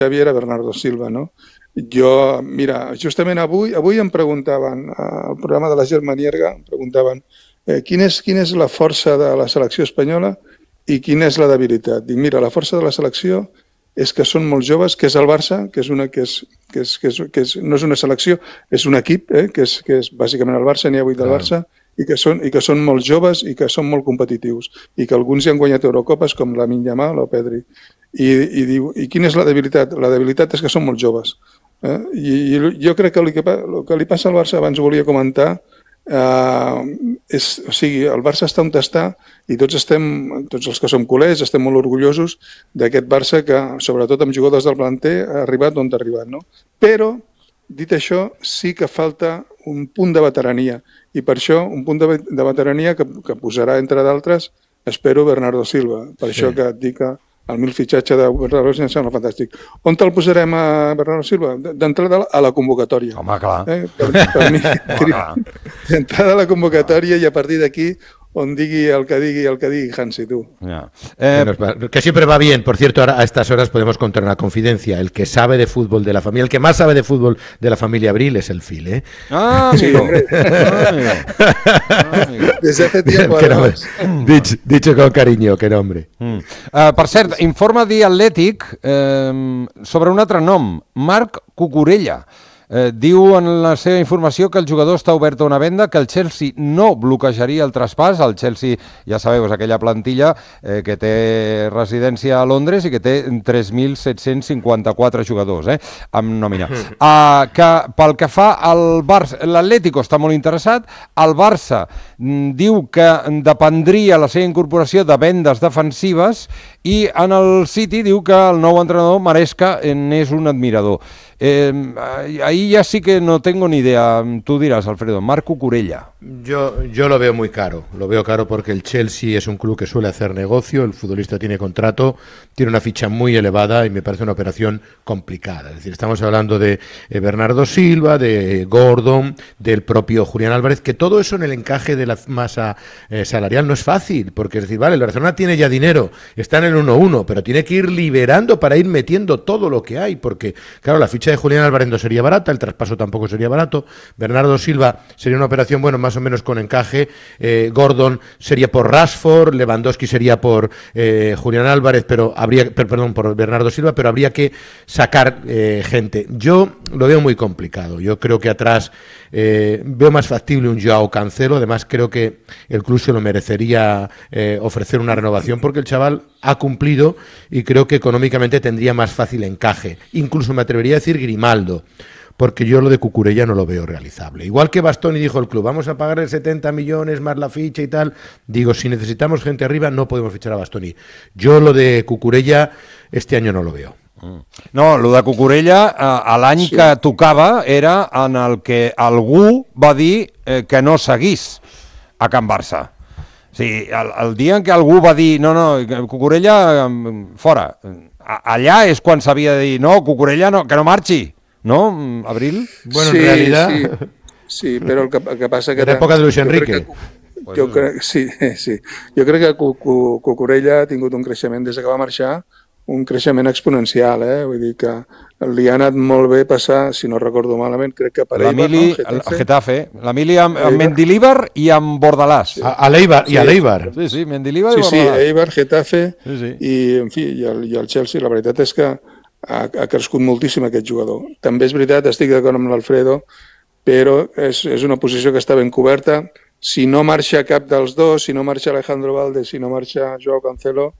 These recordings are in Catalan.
Xavi era Bernardo Silva, no? Jo, mira, justament avui em preguntaven, al programa de la Germanierga, em preguntaven quina és la força de la selecció espanyola i quina és la debilitat. Dic, mira, la força de la selecció és que són molt joves, que és el Barça, no és una selecció, és un equip, que és bàsicament el Barça, n'hi ha 8 del Barça, i que són molt joves i que són molt competitius, i que alguns hi han guanyat Eurocopes, com Lamine Yamal o Pedri. I quina és la debilitat? La debilitat és que són molt joves. I jo crec que el que li passa al Barça, abans ho volia comentar, o sigui, el Barça està on està i tots els que som culers estem molt orgullosos d'aquest Barça que, sobretot amb jugadors del planter, ha arribat on ha arribat, no? Però, dit això, sí que falta un punt de veterania, i per això un punt de veterania que posarà, entre d'altres, espero, Bernardo Silva. Per això que et dic que el mil fitxatge de Bernardo Silva em sembla fantàstic. On te'l posarem a Bernardo Silva? D'entrada a la convocatòria. Home, clar. Per mi, d'entrada a la convocatòria, i a partir d'aquí on digui el que digui Hansi, tú. Que siempre va bien. Por cierto, ahora a estas horas podemos contar una confidencia. El que sabe de fútbol de la familia, el que más sabe de fútbol de la familia Abril es el Phil, ¿eh? Ah, sí, hombre. Desde hace tiempo. Dicho con cariño, qué nombre. Per cert, informa The Athletic sobre un altre nom, Marc Cucurella. Diu en la seva informació que el jugador està obert a una venda, que el Chelsea no bloquejaria el traspàs. El Chelsea, ja sabeu, és aquella plantilla que té residència a Londres i que té 3.754 jugadors amb nòmina. Que pel que fa al Barça, l'Atlético està molt interessat, el Barça diu que dependria la seva incorporació de vendes defensives, i en el City diu que el nou entrenador Maresca n'és un admirador. Ahí ya sí que no tengo ni idea. Tú dirás, Alfredo. Marc Cucurella. Yo lo veo muy caro. Lo veo caro porque el Chelsea es un club que suele hacer negocio. El futbolista tiene contrato, tiene una ficha muy elevada y me parece una operación complicada. Es decir, estamos hablando de Bernardo Silva, de Gordon, del propio Julián Álvarez, que todo eso en el encaje de la masa salarial no es fácil, porque es decir, vale, el Barcelona tiene ya dinero, está en el 1-1, pero tiene que ir liberando para ir metiendo todo lo que hay, porque claro, la ficha de Julián Álvarez no sería barata, el traspaso tampoco sería barato, Bernardo Silva sería una operación, bueno, más o menos con encaje, Gordon sería por Rashford, Lewandowski sería por Julián Álvarez, por Bernardo Silva, pero habría que sacar gente. Yo lo veo muy complicado, yo creo que atrás veo más factible un Joao Cancelo, además creo que el club se lo merecería ofrecer una renovación porque el chaval ha cumplido y creo que económicamente tendría más fácil encaje, incluso me atrevería a decir Grimaldo, porque yo lo de Cucurella no lo veo realizable. Igual que Bastoni dijo el club, vamos a pagarle 70 millones más la ficha y tal, digo, si necesitamos gente arriba no podemos fichar a Bastoni. Yo lo de Cucurella este año no lo veo. No, el de Cucurella, l'any que tocava era en el que algú va dir que no seguís a Can Barça. O sigui, el dia en què algú va dir no, Cucurella fora, allà és quan s'havia de dir no, Cucurella no, que no marxi, no, Abril? Bueno, en realidad... Sí, però el que passa que... En l'època de Luis Enrique. Jo crec que Cucurella ha tingut un creixement des que va marxar, un creixement exponencial, vull dir que li ha anat molt bé passar, si no recordo malament, crec que per Eibar, no? Getafe. L'Emili amb Mendilibar i amb Bordalàs. A l'Eibar. Sí, Mendilibar i Bordalàs. Sí, Eibar, Getafe, i en fi, i el Chelsea. La veritat és que ha crescut moltíssim aquest jugador. També és veritat, estic d'acord amb l'Alfredo, però és una posició que està ben coberta. Si no marxa cap dels dos, si no marxa Alejandro Valde, si no marxa Joao Cancelo,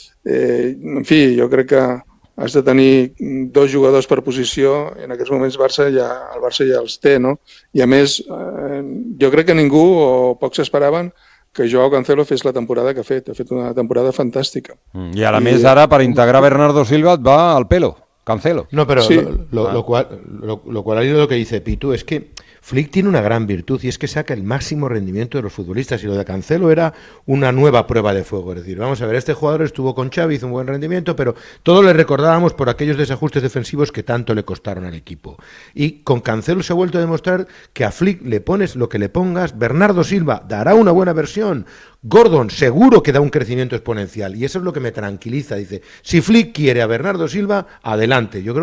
en fi, jo crec que has de tenir dos jugadors per posició, en aquests moments el Barça ja els té, no? I a més, jo crec que ningú o pocs esperaven que Joao Cancelo fes la temporada que ha fet una temporada fantàstica. I a més ara per integrar Bernardo Silva et va al pelo, Cancelo. No, pero sí. lo cual ha ido lo que dice Pitu, es que Flick tiene una gran virtud y es que saca el máximo rendimiento de los futbolistas, y lo de Cancelo era una nueva prueba de fuego. Es decir, vamos a ver, este jugador estuvo con Xavi, hizo un buen rendimiento, pero todos le recordábamos por aquellos desajustes defensivos que tanto le costaron al equipo. Y con Cancelo se ha vuelto a demostrar que a Flick le pones lo que le pongas. Bernardo Silva dará una buena versión, Gordon seguro que da un crecimiento exponencial, y eso es lo que me tranquiliza. Dice, si Flick quiere a Bernardo Silva, adelante. Yo creo